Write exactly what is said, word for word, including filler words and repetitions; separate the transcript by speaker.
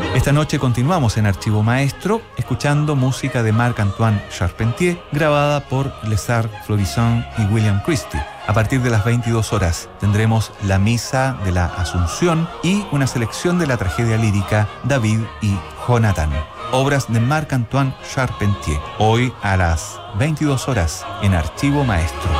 Speaker 1: Esta noche continuamos en Archivo Maestro, escuchando música de Marc-Antoine Charpentier, grabada por Lézard Florissant y William Christie. A partir de las veintidós horas tendremos la Misa de la Asunción y una selección de la tragedia lírica David y Jonathan, obras de Marc-Antoine Charpentier. Hoy a las veintidós horas en Archivo Maestro.